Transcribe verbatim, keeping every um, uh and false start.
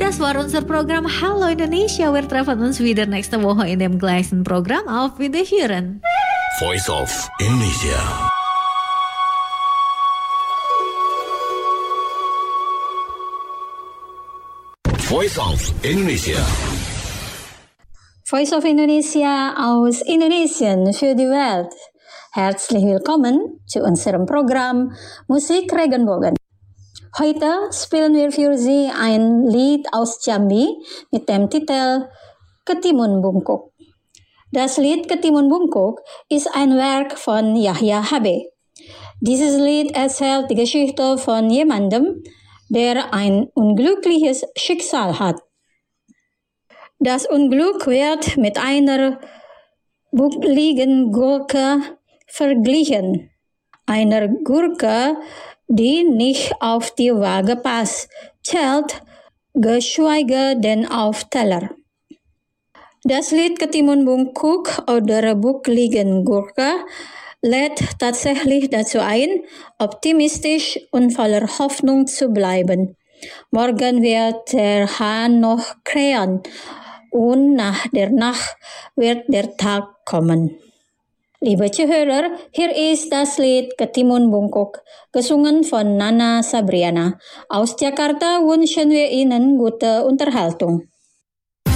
Das war unser Programm Hallo Indonesia. Wir treffen uns wieder nächste Woche in dem gleichen Programm. Auf Wiederhören. Voice of Indonesia. Voice of Indonesia. Voice of Indonesia aus Indonesien für die Welt. Herzlich willkommen zu unserem Programm Musik Regenbogen. Heute spielen wir für Sie ein Lied aus Jambi mit dem Titel Ketimun Bungkuk. Das Lied Ketimun Bungkuk ist ein Werk von Yahya Habe. Dieses Lied erzählt die Geschichte von jemandem, der ein unglückliches Schicksal hat. Das Unglück wird mit einer buckligen Gurke verglichen. Einer Gurke, die nicht auf die Waage passt, zählt, geschweige denn auf Teller. Das Lied Ketimun Bungkuk oder buckligen Gurke lädt tatsächlich dazu ein, optimistisch und voller Hoffnung zu bleiben. Morgen wird der Hahn noch krähen und nach der Nacht wird der Tag kommen. Liebe Zuhörer, hier ist das Lied Ketimun Bungkuk, gesungen von Nana Sabriana. Aus Jakarta wünschen wir Ihnen gute Unterhaltung.